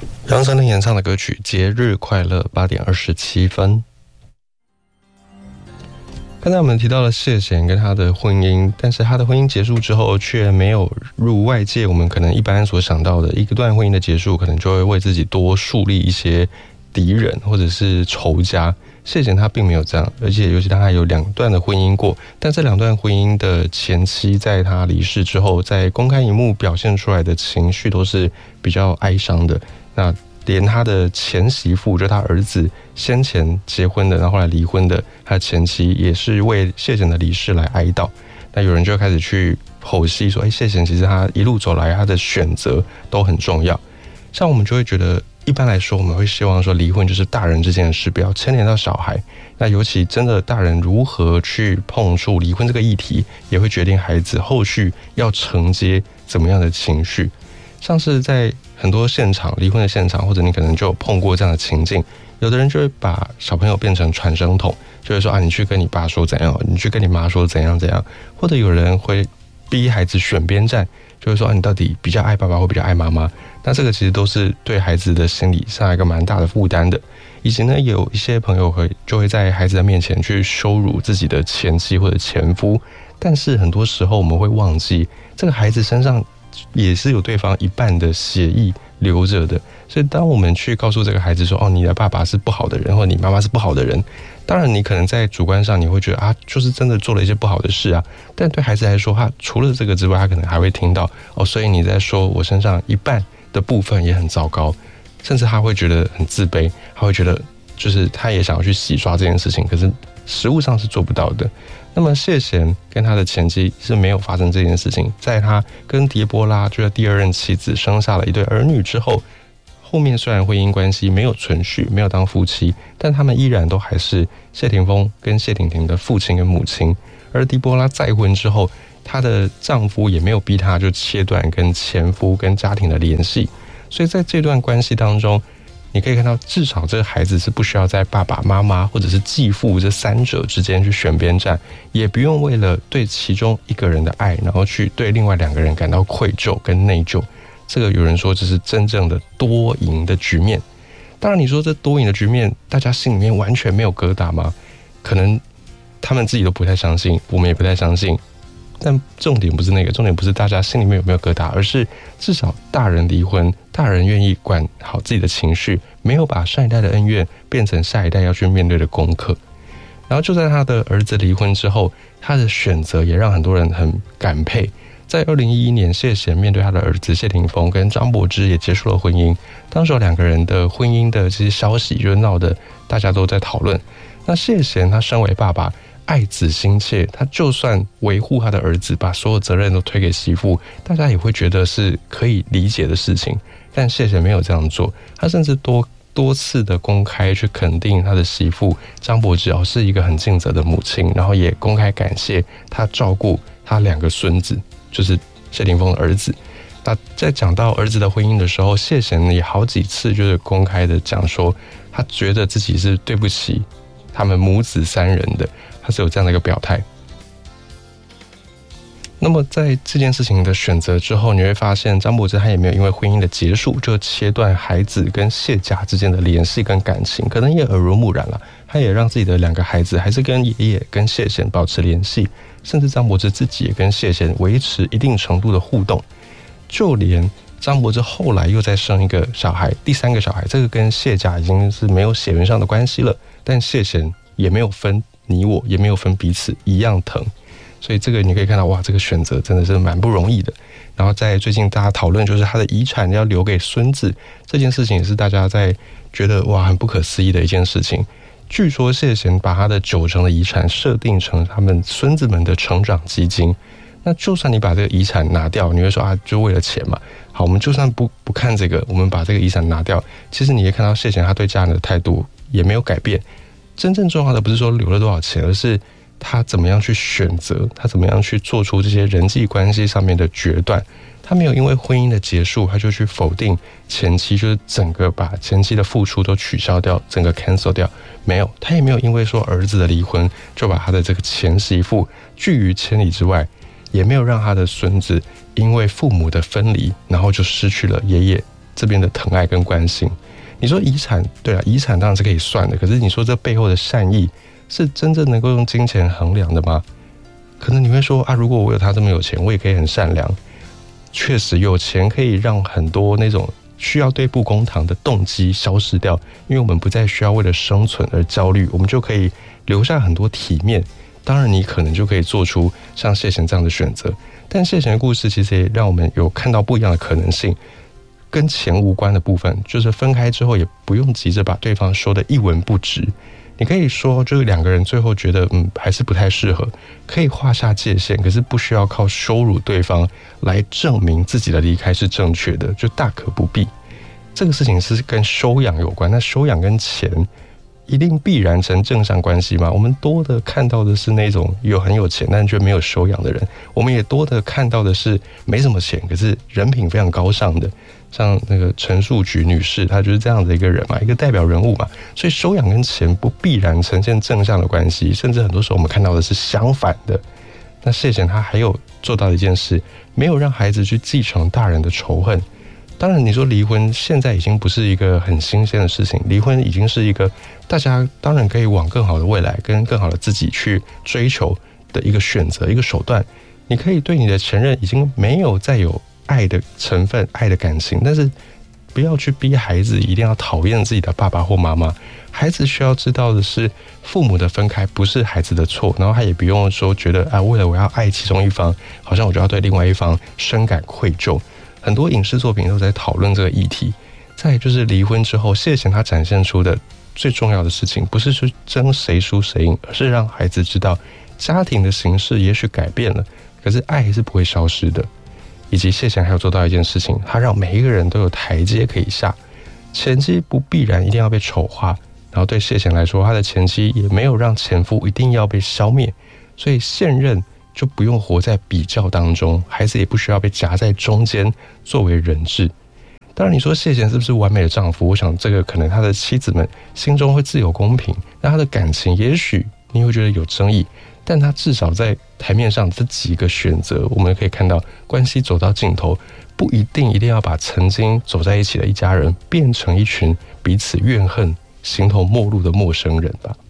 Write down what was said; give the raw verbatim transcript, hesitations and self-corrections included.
杨丞琳演唱的歌曲《节日快乐》，八点二十七分。刚才我们提到了谢贤跟他的婚姻，但是他的婚姻结束之后，却没有入外界我们可能一般所想到的一个段婚姻的结束，可能就会为自己多树立一些敌人或者是仇家。谢贤他并没有这样，而且尤其他还有两段的婚姻过，但这两段婚姻的前妻在他离世之后，在公开荧幕表现出来的情绪都是比较哀伤的。那连他的前媳妇，就是他儿子先前结婚的，然后后来离婚的，他的前妻也是为谢贤的离世来哀悼。那有人就开始去剖析说，哎，谢贤其实他一路走来，他的选择都很重要。像我们就会觉得，一般来说，我们会希望说，离婚就是大人之间的事，不要牵连到小孩。那尤其真的大人如何去碰触离婚这个议题，也会决定孩子后续要承接怎么样的情绪。像是在很多现场离婚的现场，或者你可能就有碰过这样的情境，有的人就会把小朋友变成传声筒，就会说啊，你去跟你爸说怎样，你去跟你妈说怎样怎样，或者有人会逼孩子选边站，就会说啊，你到底比较爱爸爸或比较爱妈妈？那这个其实都是对孩子的心理上一个蛮大的负担的。以及呢，有一些朋友会就会在孩子的面前去羞辱自己的前妻或者前夫，但是很多时候我们会忘记，这个孩子身上也是有对方一半的血液留着的，所以当我们去告诉这个孩子说，哦，你的爸爸是不好的人，或者你妈妈是不好的人，当然你可能在主观上你会觉得啊，就是真的做了一些不好的事啊，但对孩子来说，他除了这个之外，他可能还会听到哦，所以你在说我身上一半的部分也很糟糕，甚至他会觉得很自卑，他会觉得就是他也想要去洗刷这件事情，可是实务上是做不到的。那么谢贤跟他的前妻是没有发生这件事情，在他跟狄波拉就是第二任妻子生下了一对儿女之后，后面虽然婚姻关系没有存续，没有当夫妻，但他们依然都还是谢霆锋跟谢婷婷的父亲跟母亲。而狄波拉再婚之后，她的丈夫也没有逼她就切断跟前夫跟家庭的联系，所以在这段关系当中，你可以看到，至少这个孩子是不需要在爸爸妈妈或者是继父这三者之间去选边站，也不用为了对其中一个人的爱，然后去对另外两个人感到愧疚跟内疚。这个有人说这是真正的多赢的局面。当然你说这多赢的局面，大家心里面完全没有疙瘩吗？可能他们自己都不太相信，我们也不太相信。但重点不是那个，重点不是大家心里面有没有疙瘩，而是至少大人离婚，大人愿意管好自己的情绪，没有把上一代的恩怨变成下一代要去面对的功课。然后就在他的儿子离婚之后，他的选择也让很多人很感佩。在二零一一年，谢贤面对他的儿子谢霆锋跟张柏芝也结束了婚姻，当时有两个人的婚姻的这些消息就闹得大家都在讨论。那谢贤他身为爸爸，爱子心切，他就算维护他的儿子，把所有责任都推给媳妇，大家也会觉得是可以理解的事情。但谢贤没有这样做，他甚至多多次的公开去肯定他的媳妇张柏芝哦是一个很尽责的母亲，然后也公开感谢他照顾他两个孙子，就是谢霆锋的儿子。那在讲到儿子的婚姻的时候，谢贤也好几次就是公开的讲说，他觉得自己是对不起他们母子三人的，他是有这样的一个表态。那么在这件事情的选择之后，你会发现张柏芝他也没有因为婚姻的结束就切断孩子跟谢家之间的联系跟感情，可能也耳濡目染了，他也让自己的两个孩子还是跟爷爷跟谢贤保持联系，甚至张柏芝自己也跟谢贤维持一定程度的互动。就连张柏芝后来又再生一个小孩，第三个小孩，这个跟谢家已经是没有血缘上的关系了，但谢贤也没有分你我，也没有分彼此，一样疼。所以这个你可以看到，哇，这个选择真的是蛮不容易的。然后在最近大家讨论就是他的遗产要留给孙子这件事情，也是大家在觉得哇很不可思议的一件事情。据说谢贤把他的九成的遗产设定成他们孙子们的成长基金。那就算你把这个遗产拿掉，你会说啊，就为了钱嘛？好，我们就算不不看这个，我们把这个遗产拿掉，其实你也看到谢贤他对家人的态度也没有改变。真正重要的不是说留了多少钱，而是他怎么样去选择，他怎么样去做出这些人际关系上面的决断。他没有因为婚姻的结束，他就去否定前妻，就是整个把前妻的付出都取消掉，整个 cancel 掉。没有，他也没有因为说儿子的离婚，就把他的这个前媳妇拒于千里之外，也没有让他的孙子因为父母的分离，然后就失去了爷爷这边的疼爱跟关心。你说遗产，对啊，遗产当然是可以算的，可是你说这背后的善意是真正能够用金钱衡量的吗？可能你会说啊，如果我有他这么有钱，我也可以很善良。确实，有钱可以让很多那种需要对簿公堂的动机消失掉，因为我们不再需要为了生存而焦虑，我们就可以留下很多体面。当然，你可能就可以做出像谢贤这样的选择。但谢贤的故事其实也让我们有看到不一样的可能性。跟钱无关的部分，就是分开之后也不用急着把对方说的一文不值。你可以说，就是两个人最后觉得嗯还是不太适合，可以画下界限，可是不需要靠羞辱对方来证明自己的离开是正确的，就大可不必。这个事情是跟收养有关，那收养跟钱一定必然成正向关系吗？我们多的看到的是那种有很有钱但却没有收养的人，我们也多的看到的是没什么钱可是人品非常高尚的，像那个陈树菊女士，她就是这样的一个人嘛，一个代表人物嘛。所以收养跟钱不必然呈现正向的关系，甚至很多时候我们看到的是相反的。那谢贤他还有做到一件事，没有让孩子去继承大人的仇恨。当然你说离婚现在已经不是一个很新鲜的事情，离婚已经是一个大家当然可以往更好的未来跟更好的自己去追求的一个选择，一个手段。你可以对你的前任已经没有再有爱的成分，爱的感情，但是不要去逼孩子一定要讨厌自己的爸爸或妈妈。孩子需要知道的是，父母的分开不是孩子的错，然后他也不用说觉得啊，为了我要爱其中一方，好像我就要对另外一方深感愧疚。很多影视作品都在讨论这个议题。再来就是离婚之后，谢贤他展现出的最重要的事情，不是去争谁输谁赢，而是让孩子知道，家庭的形式也许改变了，可是爱是不会消失的。以及谢贤还有做到一件事情，他让每一个人都有台阶可以下。前妻不必然一定要被丑化，然后对谢贤来说，他的前妻也没有让前夫一定要被消灭，所以现任就不用活在比较当中，孩子也不需要被夹在中间作为人质。当然你说谢贤是不是完美的丈夫，我想这个可能他的妻子们心中会自有公平，那他的感情也许你会觉得有争议，但他至少在台面上这几个选择，我们可以看到关系走到尽头，不一定一定要把曾经走在一起的一家人变成一群彼此怨恨形同陌路的陌生人吧。